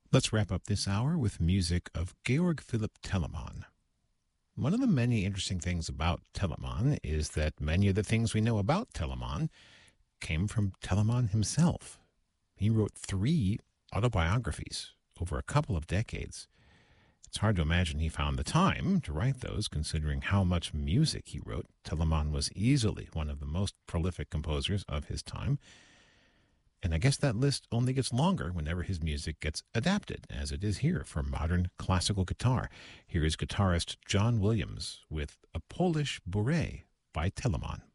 Let's wrap up this hour with music of Georg Philipp Telemann. One of the many interesting things about Telemann is that many of the things we know about Telemann came from Telemann himself. He wrote 3 autobiographies over a couple of decades. It's hard to imagine he found the time to write those, considering how much music he wrote. Telemann was easily one of the most prolific composers of his time. And I guess that list only gets longer whenever his music gets adapted, as it is here for modern classical guitar. Here is guitarist John Williams with A Polish Bourrée by Telemann.